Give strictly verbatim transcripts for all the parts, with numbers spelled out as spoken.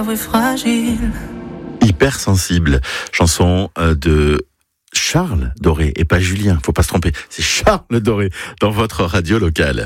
fragile. Hypersensible, chanson euh, de Charles Doré et pas Julien, faut pas se tromper, c'est Charles Doré dans votre radio locale.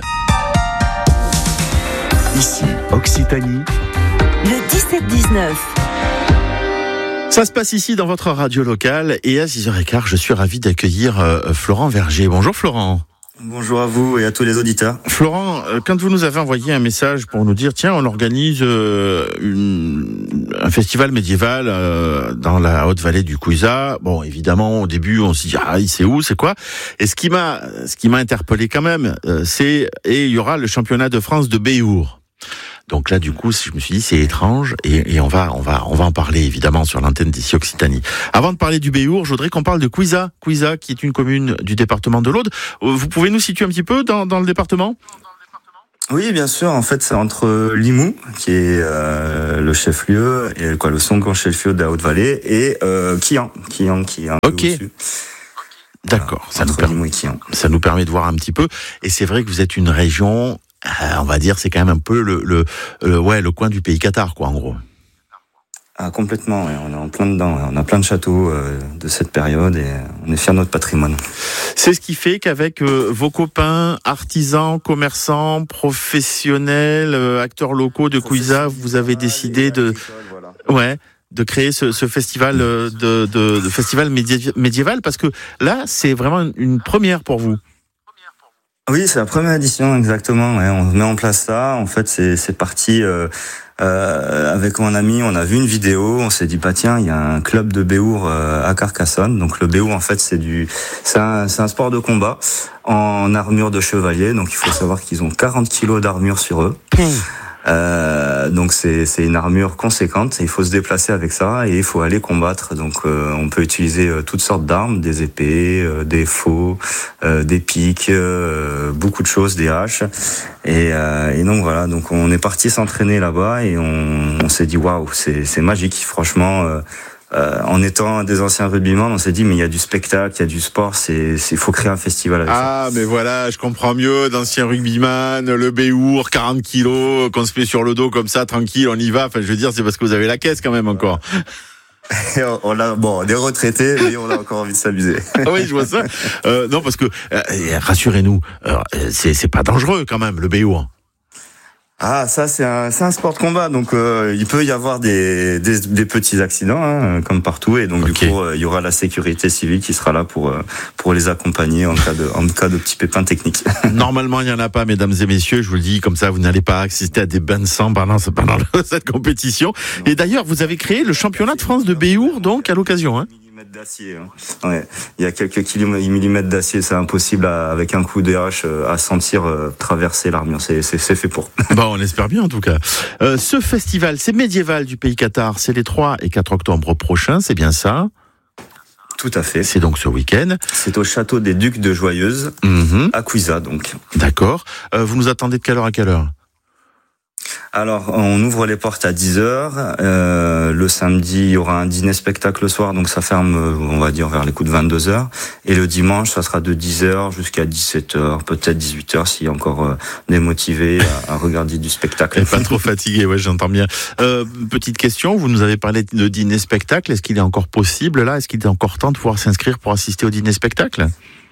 Ici, Occitanie. Le dix-sept dix-neuf. Ça se passe ici dans votre radio locale et à six heures quinze, je suis ravi d'accueillir euh, Florent Verger. Bonjour Florent. Bonjour à vous et à tous les auditeurs. Florent, quand vous nous avez envoyé un message pour nous dire tiens, on organise euh, une, un festival médiéval euh, dans la Haute-Vallée du Couïza. Bon, évidemment, au début, on se dit ah, c'est où, c'est quoi ? Et ce qui m'a, ce qui m'a interpellé quand même, euh, c'est et il y aura le championnat de France de Béhour. Donc là, du coup, je me suis dit, c'est étrange, et, et on va, on va, on va en parler évidemment sur l'antenne d'ici Occitanie. Avant de parler du Béhour, je voudrais qu'on parle de Couïza, Couïza, qui est une commune du département de l'Aude. Vous pouvez nous situer un petit peu dans, dans le département ? Oui, bien sûr. En fait, c'est entre Limoux, qui est euh, le chef-lieu, et quoi, le second chef-lieu de la Haute-Vallée, et euh, Quillan, Quillan, qui est un Ok. peu au-dessus. D'accord, ça Entre nous, permet, Limoux et Quillan. ça nous permet de voir un petit peu. Et c'est vrai que vous êtes une région, euh, on va dire, c'est quand même un peu le, le, le, ouais, le coin du pays cathare, quoi, en gros. Ah, complètement, ouais. On est en plein dedans. Ouais. On a plein de châteaux euh, de cette période et on est fiers de notre patrimoine. C'est ce qui fait qu'avec euh, vos copains, artisans, commerçants, professionnels, euh, acteurs locaux de Couïza, vous avez décidé de, ouais, de créer ce, ce festival euh, de, de, de festival médi- médiéval, parce que là, c'est vraiment une première pour vous. Oui, c'est la première édition, exactement. Ouais. On met en place ça. En fait, c'est, c'est parti euh, euh, avec mon ami. On a vu une vidéo. On s'est dit, bah tiens, il y a un club de Béhour euh, à Carcassonne. Donc le Béhour, en fait, c'est du, c'est un, c'est un sport de combat en armure de chevalier. Donc il faut savoir qu'ils ont quarante kilos d'armure sur eux. Euh, donc c'est c'est une armure conséquente. Il faut se déplacer avec ça et il faut aller combattre. Donc euh, on peut utiliser euh, toutes sortes d'armes, des épées, euh, des faux, euh, des pics, euh, beaucoup de choses, des haches. Et, euh, et donc voilà. Donc on est parti s'entraîner là-bas et on, on s'est dit waouh, c'est c'est magique. Franchement. Euh, Euh, en étant des anciens rugbyman, on s'est dit mais il y a du spectacle, il y a du sport, c'est c'est faut créer un festival avec Ah, ça. Mais voilà, je comprends mieux, d'anciens rugbyman, le Béhour, quarante kilos, qu'on se met sur le dos comme ça, tranquille, on y va. Enfin, je veux dire, c'est parce que vous avez la caisse quand même encore. on, on a bon, des retraités, mais on a encore envie de s'amuser. Ah oui, je vois ça. Euh, non, parce que euh, rassurez-nous, euh, c'est c'est pas dangereux quand même le Béhour. Ah, ça c'est un c'est un sport de combat, donc euh, il peut y avoir des des, des petits accidents hein, comme partout, et donc okay. Du coup euh, il y aura la sécurité civile qui sera là pour euh, pour les accompagner en cas de en cas de petits pépins techniques. Normalement il y en a pas, mesdames et messieurs, je vous le dis comme ça, vous n'allez pas assister à des bains de sang pendant pendant cette compétition. Non. Et d'ailleurs vous avez créé le championnat de France de Béhour donc à l'occasion, hein. D'acier. Hein. Ouais. Il y a quelques millimètres d'acier, c'est impossible à, avec un coup de hache à sentir euh, traverser l'armure. C'est, c'est, c'est fait pour. Bon, on espère bien en tout cas. Euh, ce festival, c'est médiéval du pays cathare. C'est les trois et quatre octobre prochains, c'est bien ça ? Tout à fait. C'est donc ce week-end. C'est au château des Ducs de Joyeuse, mmh. à Couïza donc. D'accord. Euh, vous nous attendez de quelle heure à quelle heure ? Alors, on ouvre les portes à dix heures. Euh, le samedi, il y aura un dîner-spectacle le soir, donc ça ferme, on va dire, vers les coups de vingt-deux heures. Et le dimanche, ça sera de dix heures jusqu'à dix-sept heures, peut-être dix-huit heures, s'il y a encore euh, des motivés à, à regarder du spectacle. Et pas trop fatigué, ouais, j'entends bien. Euh, petite question, vous nous avez parlé de dîner-spectacle. Est-ce qu'il est encore possible, là ? Est-ce qu'il est encore temps de pouvoir s'inscrire pour assister au dîner-spectacle ?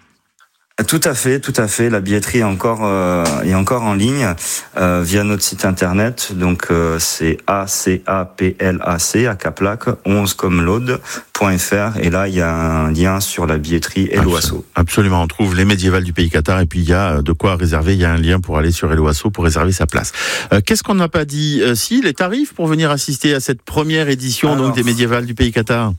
Tout à fait, tout à fait. La billetterie est encore euh, est encore en ligne euh, via notre site internet. Donc euh, c'est A C A P L A C à Caplac onze comme l'Aude point F R et là il y a un lien sur la billetterie Helloasso. Absolument, on trouve les médiévales du pays cathare et puis il y a de quoi réserver. Il y a un lien pour aller sur Helloasso pour réserver sa place. Euh, qu'est-ce qu'on n'a pas dit ? euh, Si les tarifs pour venir assister à cette première édition Alors, donc des médiévales du pays cathare.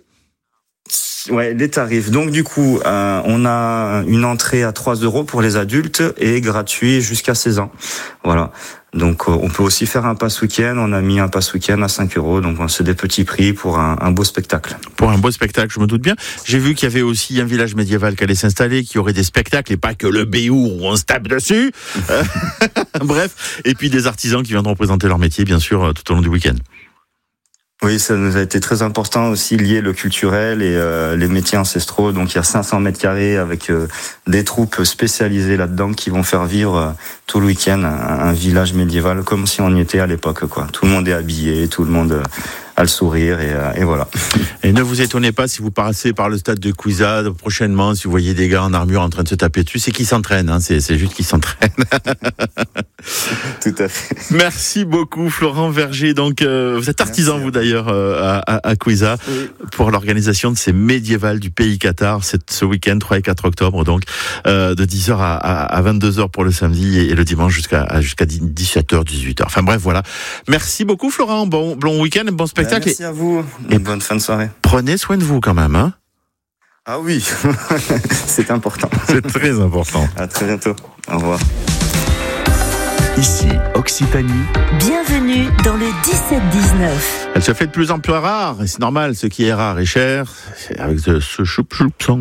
Ouais, les tarifs. Donc du coup, euh, on a une entrée à trois euros pour les adultes et gratuit jusqu'à seize ans. Voilà. Donc euh, on peut aussi faire un pass week-end. On a mis un pass week-end à cinq euros. Donc c'est des petits prix pour un, un beau spectacle. Pour un beau spectacle, je me doute bien. J'ai vu qu'il y avait aussi un village médiéval qui allait s'installer, qui aurait des spectacles et pas que le Béhour où on se tape dessus. Bref. Et puis des artisans qui viendront présenter leur métier, bien sûr, tout au long du week-end. Oui, ça nous a été très important aussi, lier le culturel et euh, les métiers ancestraux. Donc il y a cinq cents mètres carrés avec euh, des troupes spécialisées là-dedans qui vont faire vivre euh, tout le week-end un, un village médiéval comme si on y était à l'époque, quoi. Tout le monde est habillé, tout le monde euh, a le sourire et, euh, et voilà. Et ne vous étonnez pas si vous passez par le stade de Couisa prochainement, si vous voyez des gars en armure en train de se taper dessus, c'est qu'ils s'entraînent, hein, c'est, c'est juste qu'ils s'entraînent. Tout à fait. Merci beaucoup Florent Verger. Donc euh, vous êtes artisan vous d'ailleurs euh, à, à, à Couisa oui. pour l'organisation de ces médiévales du pays Qatar. C'est ce week-end trois et quatre octobre donc euh, de dix heures à, à, à vingt-deux heures pour le samedi et, et le dimanche jusqu'à jusqu'à dix-sept heures dix-huit heures. Enfin bref voilà. Merci beaucoup Florent. Bon bon week-end, bon spectacle. Merci à vous. Et bonne fin de soirée. Prenez soin de vous quand même, hein. Ah oui, c'est important. C'est très important. À très bientôt. Au revoir. Ici Occitanie. Bienvenue dans le dix-sept dix-neuf. Elle se fait de plus en plus rare, et c'est normal, ce qui est rare est cher, c'est avec ce choup choup song.